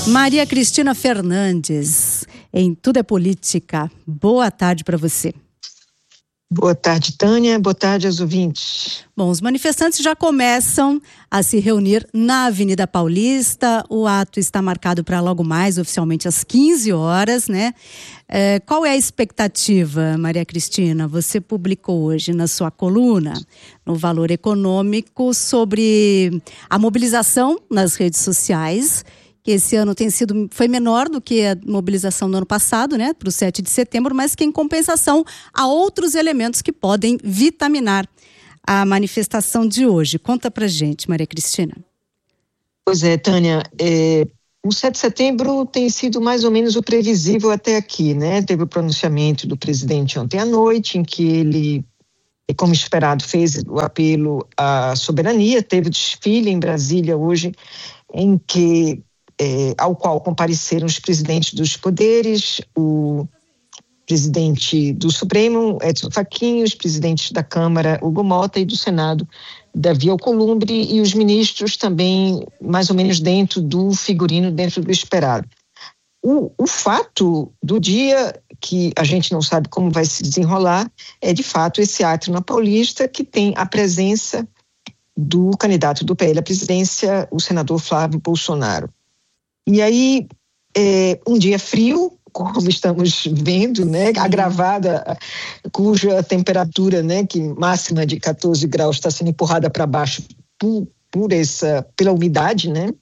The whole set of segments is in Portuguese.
Maria Cristina Fernandes, em Tudo é Política. Boa tarde para você. Boa tarde, Tânia. Boa tarde aos ouvintes. Bom, os manifestantes já começam a se reunir na Avenida Paulista. O ato está marcado para logo mais, oficialmente às 15 horas, né? Qual é a expectativa, Maria Cristina? Você publicou hoje na sua coluna, no Valor Econômico, sobre a mobilização nas redes sociais, que esse ano foi menor do que a mobilização do ano passado, né, para o 7 de setembro, mas que em compensação há outros elementos que podem vitaminar a manifestação de hoje. Conta pra gente, Maria Cristina. Pois é, Tânia, o 7 de setembro tem sido mais ou menos o previsível até aqui, né? Teve o pronunciamento do presidente ontem à noite, em que ele, como esperado, fez o apelo à soberania. Teve o desfile em Brasília hoje, em que ao qual compareceram os presidentes dos poderes, o presidente do Supremo, Edson Fachin, os presidentes da Câmara, Hugo Mota, e do Senado, Davi Alcolumbre, e os ministros também, mais ou menos dentro do figurino, dentro do esperado. O fato do dia, que a gente não sabe como vai se desenrolar, é de fato esse ato na Paulista, que tem a presença do candidato do PL à presidência, o senador Flávio Bolsonaro. E aí, um dia frio, como estamos vendo, né, agravada, cuja temperatura, né, que máxima de 14 graus está sendo empurrada para baixo pela umidade, né?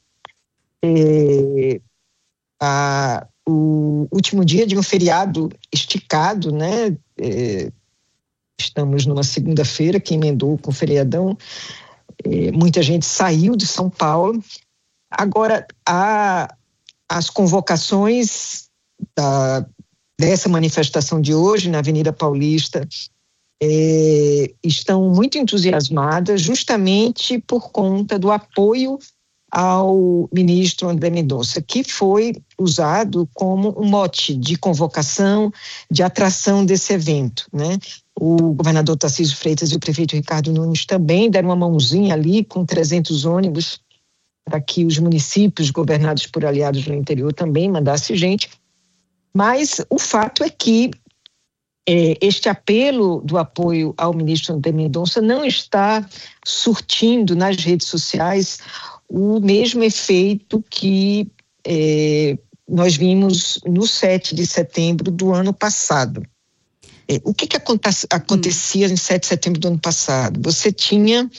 O último dia de um feriado esticado, né? Estamos numa segunda-feira que emendou com o feriadão. Muita gente saiu de São Paulo. Agora, as convocações dessa manifestação de hoje na Avenida Paulista estão muito entusiasmadas, justamente por conta do apoio ao ministro André Mendonça, que foi usado como um mote de convocação, de atração desse evento, né? O governador Tarcísio Freitas e o prefeito Ricardo Nunes também deram uma mãozinha ali com 300 ônibus para que os municípios governados por aliados no interior também mandassem gente. Mas o fato é que este apelo do apoio ao ministro André Mendonça não está surtindo nas redes sociais o mesmo efeito que nós vimos no 7 de setembro do ano passado. O que acontecia em 7 de setembro do ano passado? Você tinha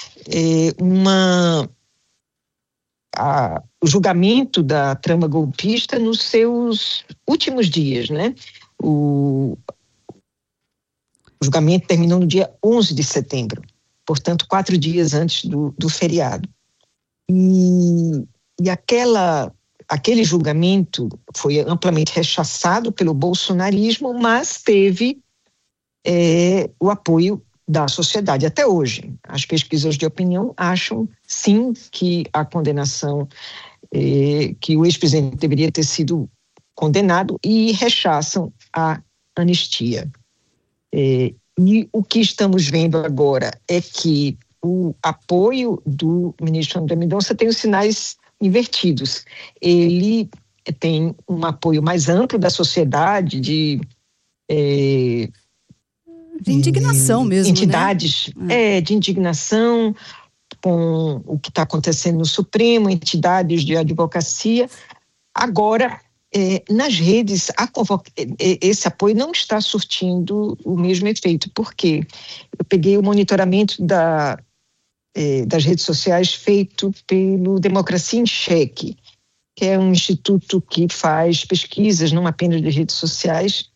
o julgamento da trama golpista nos seus últimos dias, né? O julgamento terminou no dia 11 de setembro, portanto, 4 dias antes do feriado. E aquele julgamento foi amplamente rechaçado pelo bolsonarismo, mas teve o apoio da sociedade até hoje. As pesquisas de opinião acham, sim, que a condenação, que o ex-presidente deveria ter sido condenado, e rechaçam a anistia. E o que estamos vendo agora é que o apoio do ministro André Mendonça tem os sinais invertidos. Ele tem um apoio mais amplo da sociedade, de indignação mesmo, entidades, né? De indignação com o que está acontecendo no Supremo, entidades de advocacia. Agora, nas redes, esse apoio não está surtindo o mesmo efeito. Por quê? Eu peguei o monitoramento das redes sociais feito pelo Democracia em Cheque, que é um instituto que faz pesquisas não apenas de redes sociais,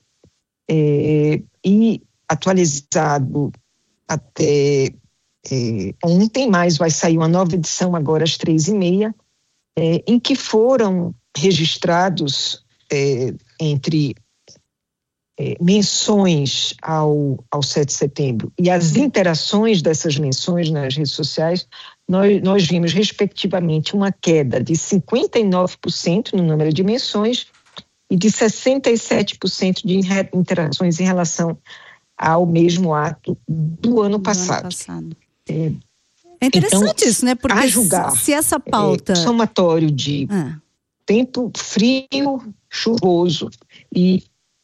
e atualizado até ontem, mas vai sair uma nova edição agora às 3h30, em que foram registrados entre menções ao 7 de setembro e as interações dessas menções nas redes sociais, nós vimos, respectivamente, uma queda de 59% no número de menções e de 67% de interações em relação ao mesmo ato do ano passado. É interessante então, isso, né? Porque a julgar, se essa pauta... somatório de tempo frio, chuvoso e...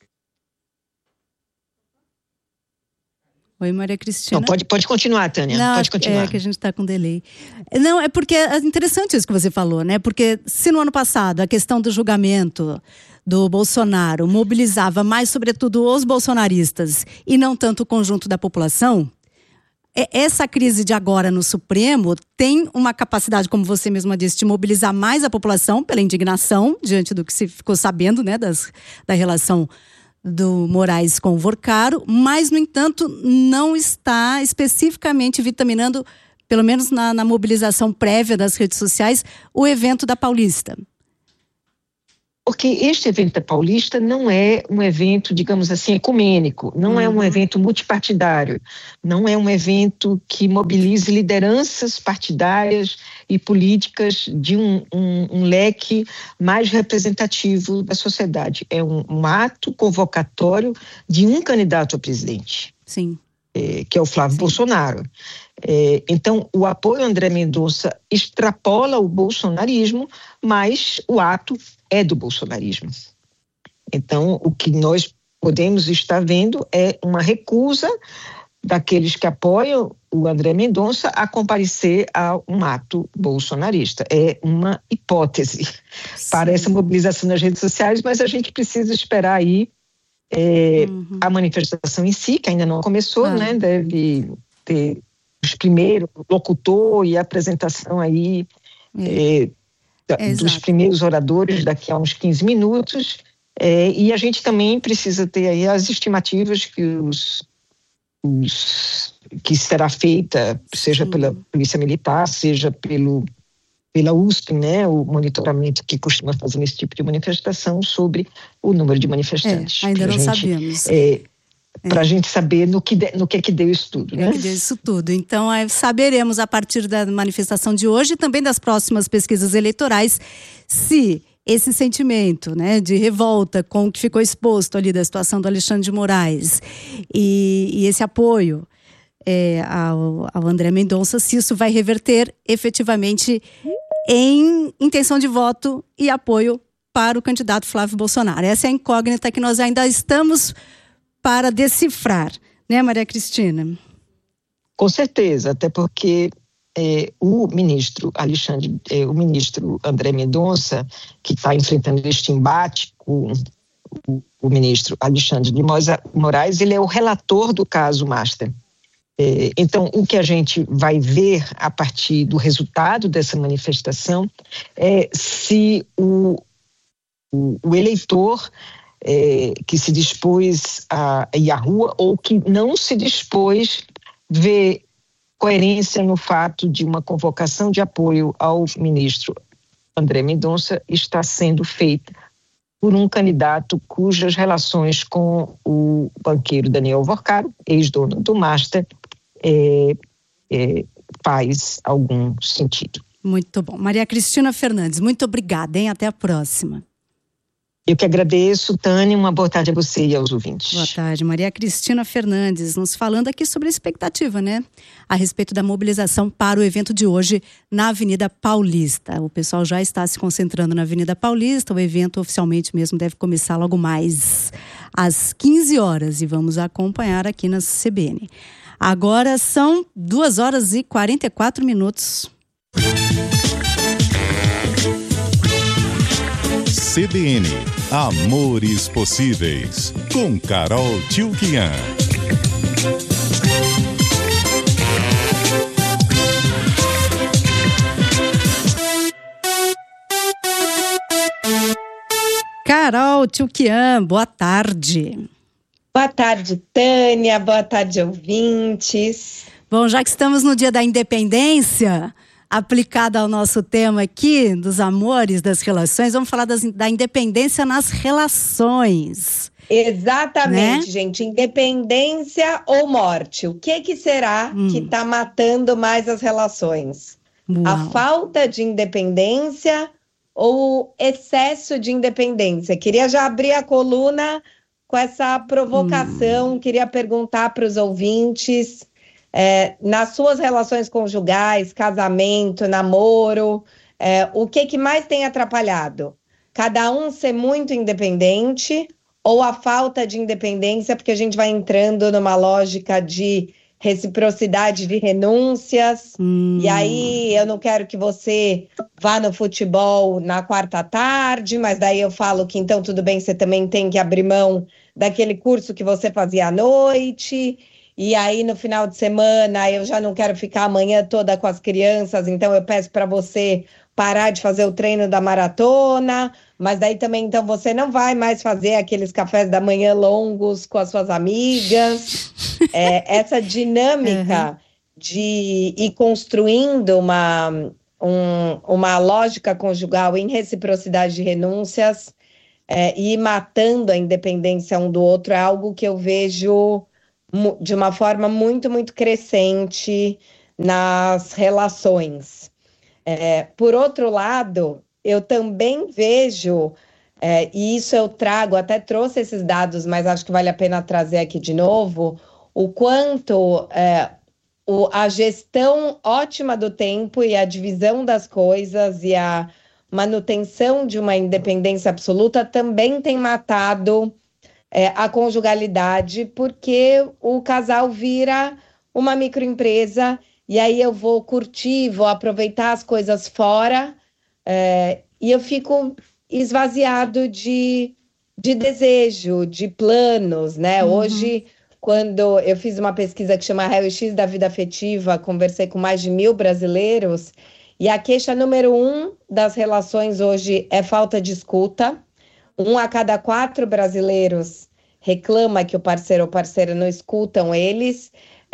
Oi, Maria Cristina. Não, pode continuar, Tânia. Não, pode continuar. É que a gente está com delay. Não, é porque é interessante isso que você falou, né? Porque se no ano passado a questão do julgamento do Bolsonaro mobilizava mais, sobretudo, os bolsonaristas e não tanto o conjunto da população, essa crise de agora no Supremo tem uma capacidade, como você mesma disse, de mobilizar mais a população pela indignação diante do que se ficou sabendo, né, da relação do Moraes com o Vorcaro, mas, no entanto, não está especificamente vitaminando, pelo menos na mobilização prévia das redes sociais, o evento da Paulista. Porque este evento da Paulista não é um evento, digamos assim, ecumênico, não é um evento multipartidário, não é um evento que mobilize lideranças partidárias e políticas de um leque mais representativo da sociedade. É um ato convocatório de um candidato a presidente. Sim. Que é o Flávio Bolsonaro. Então, o apoio a André Mendonça extrapola o bolsonarismo, mas o ato é do bolsonarismo. Então, o que nós podemos estar vendo é uma recusa daqueles que apoiam o André Mendonça a comparecer a um ato bolsonarista. É uma hipótese para essa mobilização nas redes sociais, mas a gente precisa esperar aí a manifestação em si, que ainda não começou, né? Deve ter os primeiros, o locutor e a apresentação aí dos primeiros oradores daqui a uns 15 minutos, e a gente também precisa ter aí as estimativas que será feita, seja pela Polícia Militar, seja pela USP, né, o monitoramento que costuma fazer esse tipo de manifestação sobre o número de manifestantes. Ainda não sabemos. Para a gente saber no que é que deu isso tudo, né? Que deu isso tudo. Então, saberemos a partir da manifestação de hoje e também das próximas pesquisas eleitorais se esse sentimento, né, de revolta com o que ficou exposto ali da situação do Alexandre de Moraes e esse apoio ao André Mendonça, se isso vai reverter efetivamente em intenção de voto e apoio para o candidato Flávio Bolsonaro. Essa é a incógnita que nós ainda estamos para decifrar, né, Maria Cristina? Com certeza, até porque o ministro André Mendonça, que está enfrentando este embate com o ministro Alexandre de Moraes, ele é o relator do caso Master. Então, o que a gente vai ver a partir do resultado dessa manifestação é se o eleitor que se dispôs a ir à rua ou que não se dispôs vê coerência no fato de uma convocação de apoio ao ministro André Mendonça está sendo feita por um candidato cujas relações com o banqueiro Daniel Vorcaro, ex-dono do Master, faz algum sentido. Muito bom. Maria Cristina Fernandes, muito obrigada, hein? Até a próxima. Eu que agradeço, Tânia, uma boa tarde a você e aos ouvintes. Boa tarde, Maria Cristina Fernandes, nos falando aqui sobre a expectativa, né? A respeito da mobilização para o evento de hoje na Avenida Paulista. O pessoal já está se concentrando na Avenida Paulista, o evento oficialmente mesmo deve começar logo mais às 15 horas e vamos acompanhar aqui na CBN. Agora são 2h44. CBN Amores Possíveis, com Carol Tchulkian. Carol Tchulkian, boa tarde. Boa tarde, Tânia, boa tarde, ouvintes. Bom, já que estamos no Dia da Independência, aplicada ao nosso tema aqui, dos amores, das relações, vamos falar da independência nas relações. Exatamente, né? Gente. Independência ou morte? O que será que está matando mais as relações? Uau. A falta de independência ou o excesso de independência? Queria já abrir a coluna com essa provocação, queria perguntar para os ouvintes... nas suas relações conjugais, casamento, namoro, o que mais tem atrapalhado? cada um ser muito independente ou a falta de independência, porque a gente vai entrando numa lógica de reciprocidade de renúncias, e aí eu não quero que você vá no futebol na quarta tarde, mas daí eu falo que então tudo bem, você também tem que abrir mão daquele curso que você fazia à noite, e aí no final de semana eu já não quero ficar a manhã toda com as crianças, então eu peço para você parar de fazer o treino da maratona, mas daí também então você não vai mais fazer aqueles cafés da manhã longos com as suas amigas. Essa dinâmica de ir construindo uma lógica conjugal em reciprocidade de renúncias e ir matando a independência um do outro é algo que eu vejo de uma forma muito, muito crescente nas relações. Por outro lado, eu também vejo, e isso eu trago, até trouxe esses dados, mas acho que vale a pena trazer aqui de novo, o quanto a gestão ótima do tempo e a divisão das coisas e a manutenção de uma independência absoluta também tem matado a conjugalidade, porque o casal vira uma microempresa e aí eu vou curtir, vou aproveitar as coisas fora e eu fico esvaziado de desejo, de planos, né? Hoje, quando eu fiz uma pesquisa que chama Raio-X da Vida Afetiva, conversei com mais de 1.000 brasileiros, e a queixa número 1 das relações hoje é falta de escuta. 1 a cada 4 brasileiros reclama que o parceiro ou parceira não escutam eles.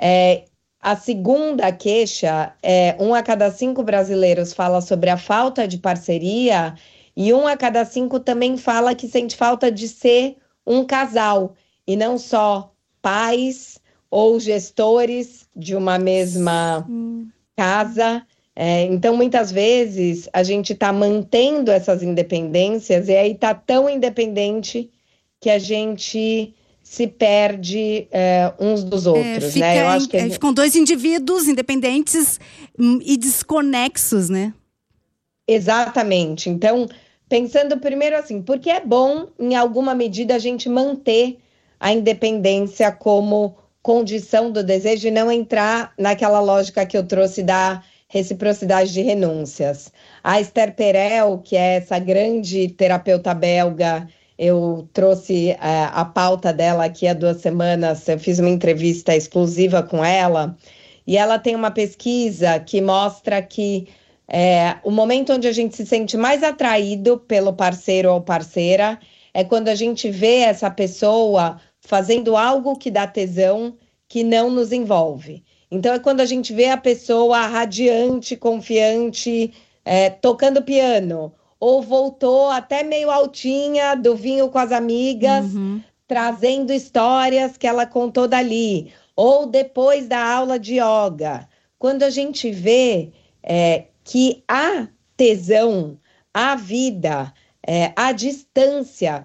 A segunda queixa 1 a cada 5 brasileiros fala sobre a falta de parceria, e 1 a cada 5 também fala que sente falta de ser um casal, e não só pais ou gestores de uma mesma casa. Então, muitas vezes, a gente está mantendo essas independências e aí está tão independente que a gente se perde uns dos outros, né? Eu acho que ficam dois indivíduos independentes e desconexos, né? Exatamente. Então, pensando primeiro assim, porque é bom, em alguma medida, a gente manter a independência como condição do desejo e não entrar naquela lógica que eu trouxe da reciprocidade de renúncias. A Esther Perel, que é essa grande terapeuta belga, eu trouxe a pauta dela aqui há 2 semanas, eu fiz uma entrevista exclusiva com ela, e ela tem uma pesquisa que mostra que o momento onde a gente se sente mais atraído pelo parceiro ou parceira é quando a gente vê essa pessoa fazendo algo que dá tesão, que não nos envolve. Então, é quando a gente vê a pessoa radiante, confiante, tocando piano, ou voltou até meio altinha do vinho com as amigas, trazendo histórias que ela contou dali, ou depois da aula de yoga. Quando a gente vê que há tesão, há vida, há distância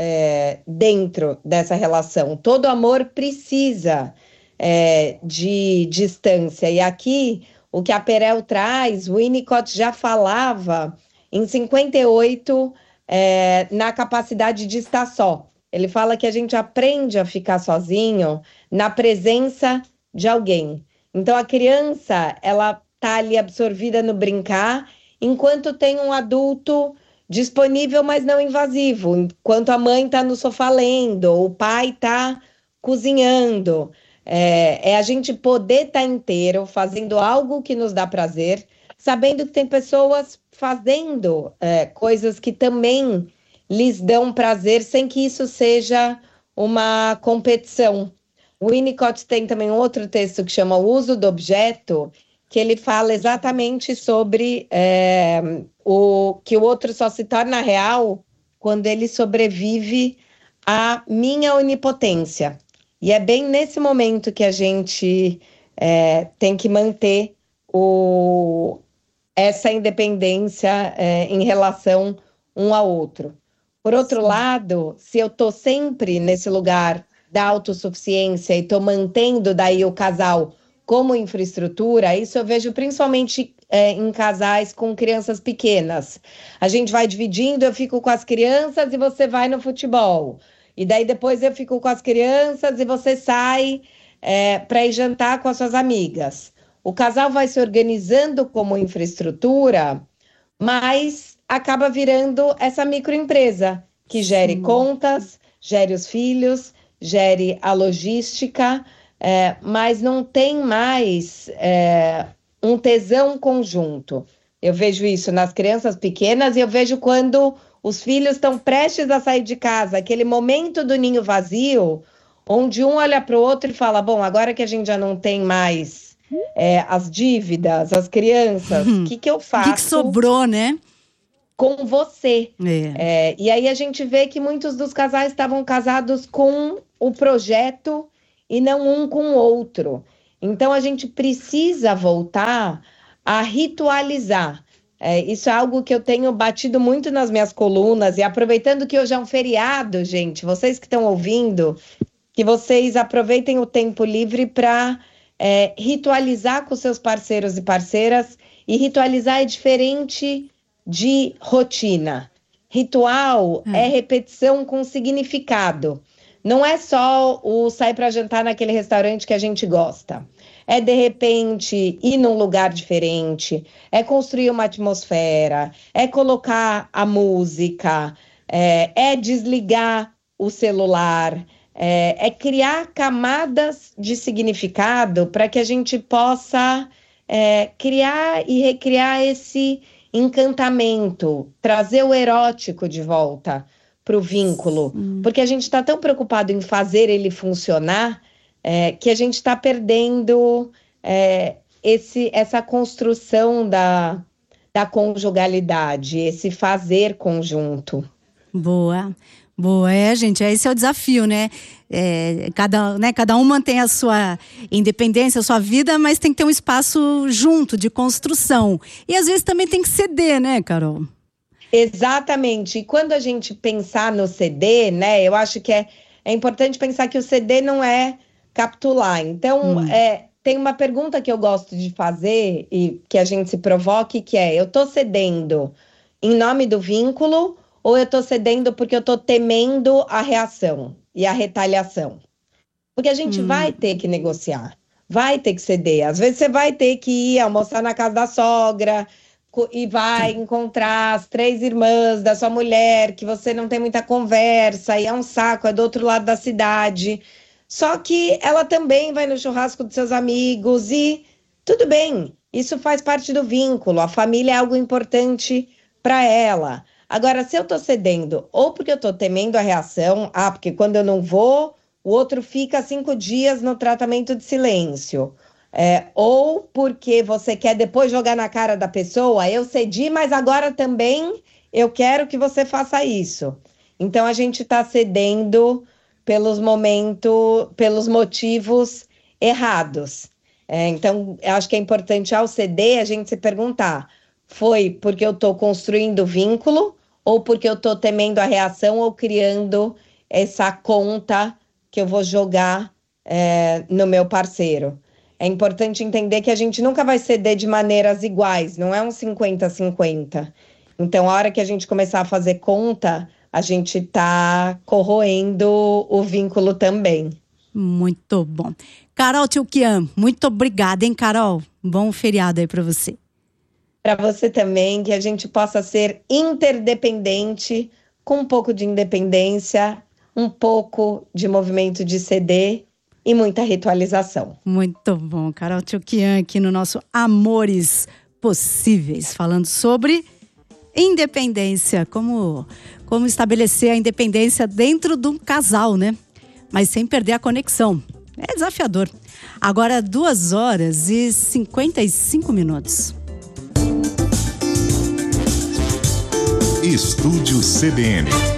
dentro dessa relação. Todo amor precisa de distância. E aqui, o que a Perel traz, o Winnicott já falava em 58 na capacidade de estar só. Ele fala que a gente aprende a ficar sozinho na presença de alguém. Então, a criança, ela está ali absorvida no brincar, enquanto tem um adulto disponível, mas não invasivo, enquanto a mãe está no sofá lendo, ou o pai está cozinhando. A gente poder estar inteiro, fazendo algo que nos dá prazer, sabendo que tem pessoas fazendo coisas que também lhes dão prazer, sem que isso seja uma competição. O Winnicott tem também outro texto que chama O Uso do Objeto, que ele fala exatamente sobre que o outro só se torna real quando ele sobrevive à minha onipotência. E é bem nesse momento que a gente tem que manter essa independência em relação um ao outro. Por outro lado, se eu estou sempre nesse lugar da autossuficiência e estou mantendo daí o casal como infraestrutura, isso eu vejo principalmente em casais com crianças pequenas. A gente vai dividindo, eu fico com as crianças e você vai no futebol. E daí depois eu fico com as crianças e você sai para ir jantar com as suas amigas. O casal vai se organizando como infraestrutura, mas acaba virando essa microempresa que gere contas, gere os filhos, gere a logística, mas não tem mais um tesão conjunto. Eu vejo isso nas crianças pequenas e eu vejo quando os filhos estão prestes a sair de casa, aquele momento do ninho vazio, onde um olha para o outro e fala, bom, agora que a gente já não tem mais as dívidas, as crianças, o que eu faço? O que sobrou, né? Com você. E aí a gente vê que muitos dos casais estavam casados com o projeto e não um com o outro. Então a gente precisa voltar a ritualizar. Isso é algo que eu tenho batido muito nas minhas colunas, e aproveitando que hoje é um feriado, gente, vocês que estão ouvindo, que vocês aproveitem o tempo livre para ritualizar com seus parceiros e parceiras. E ritualizar é diferente de rotina. Ritual é repetição com significado. Não é só o sair para jantar naquele restaurante que a gente gosta. É, de repente, ir num lugar diferente, é construir uma atmosfera, é colocar a música, é desligar o celular, é criar camadas de significado para que a gente possa criar e recriar esse encantamento, trazer o erótico de volta para o vínculo, porque a gente está tão preocupado em fazer ele funcionar que a gente está perdendo essa construção da conjugalidade, esse fazer conjunto. Boa, gente, esse é o desafio, né? Cada um mantém a sua independência, a sua vida, mas tem que ter um espaço junto, de construção. E às vezes também tem que ceder, né, Carol? Exatamente. E quando a gente pensar no ceder, né, eu acho que é importante pensar que o ceder não é capitular. Então, tem uma pergunta que eu gosto de fazer e que a gente se provoque, que é: eu tô cedendo em nome do vínculo ou eu tô cedendo porque eu tô temendo a reação e a retaliação? Porque a gente vai ter que negociar, vai ter que ceder. Às vezes você vai ter que ir almoçar na casa da sogra e vai encontrar as 3 irmãs da sua mulher, que você não tem muita conversa, e é um saco, é do outro lado da cidade. Só que ela também vai no churrasco dos seus amigos e tudo bem, isso faz parte do vínculo, a família é algo importante para ela. Agora, se eu tô cedendo, ou porque eu tô temendo a reação, porque quando eu não vou, o outro fica 5 dias no tratamento de silêncio, ou porque você quer depois jogar na cara da pessoa, eu cedi, mas agora também eu quero que você faça isso. Então, a gente está cedendo pelos motivos errados. Então, eu acho que é importante, ao ceder, a gente se perguntar: foi porque eu estou construindo vínculo ou porque eu estou temendo a reação ou criando essa conta que eu vou jogar no meu parceiro? É importante entender que a gente nunca vai ceder de maneiras iguais, não é um 50-50. Então, a hora que a gente começar a fazer conta, a gente está corroendo o vínculo também. Muito bom. Carol Tchoukian, muito obrigada, hein, Carol? Bom feriado aí para você. Para você também, que a gente possa ser interdependente, com um pouco de independência, um pouco de movimento de ceder e muita ritualização. Muito bom. Carol Tchoukian aqui no nosso Amores Possíveis, falando sobre independência, como estabelecer a independência dentro de um casal, né? Mas sem perder a conexão. É desafiador. Agora 2h55. Estúdio CBN.